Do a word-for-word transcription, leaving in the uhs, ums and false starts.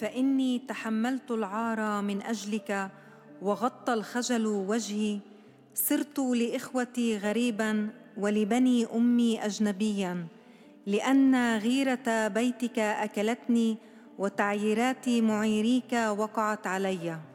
فإني تحملت العار من أجلك وغطى الخجل وجهي. صرت لإخوتي غريبا ولبني أمي أجنبيا، لأن غيرة بيتك أكلتني وتعييرات معيريك وقعت علي.